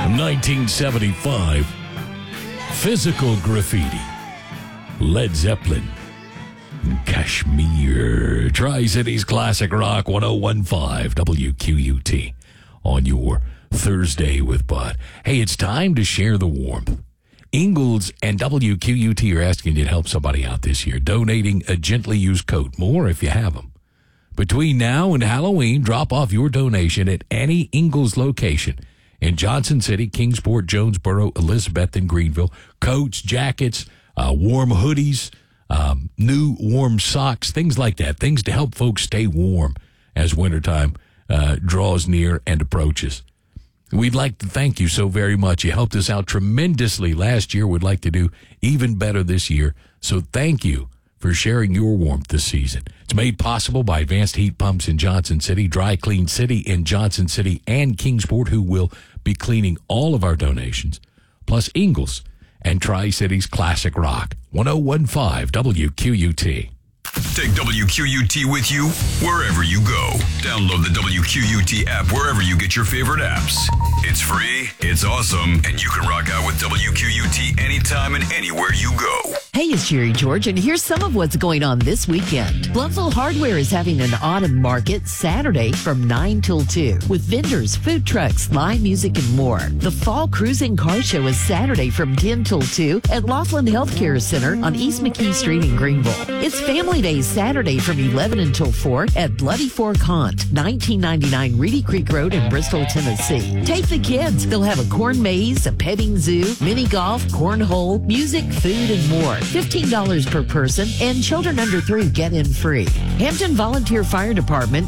1975, Physical Graffiti, Led Zeppelin, Kashmir. Tri-Cities Classic Rock 1015 WQUT on your Thursday with Bud. Hey, it's time to share the warmth. Ingalls and WQUT are asking you to help somebody out this year, donating a gently used coat. More if you have them. Between now and Halloween, drop off your donation at any Ingalls location in Johnson City, Kingsport, Jonesboro, Elizabeth, and Greenville. Coats, jackets, warm hoodies, new warm socks, things like that. Things to help folks stay warm as wintertime draws near and approaches. We'd like to thank you so very much. You helped us out tremendously last year. We'd like to do even better this year. So thank you for sharing your warmth this season. It's made possible by Advanced Heat Pumps in Johnson City, Dry Clean City in Johnson City, and Kingsport, who will be cleaning all of our donations, plus Ingalls and Tri-Cities Classic Rock 1015 WQUT. Take WQUT with you wherever you go. Download the WQUT app wherever you get your favorite apps. It's free, it's awesome, and you can rock out with WQUT anytime and anywhere you go. Hey, it's Sherry George, and here's some of what's going on this weekend. Bluffville Hardware is having an autumn market Saturday from 9 till 2 with vendors, food trucks, live music, and more. The Fall Cruising Car Show is Saturday from 10 till 2 at Laughlin Healthcare Center on East McKee Street in Greenville. It's Family Day Saturday from 11 until 4 at Bloody Fork Haunt, 1999 Reedy Creek Road in Bristol, Tennessee. Take the kids. They'll have a corn maze, a petting zoo, mini golf, cornhole, music, food, and more. $15 per person, and children under 3 get in free. Hampton Volunteer Fire Department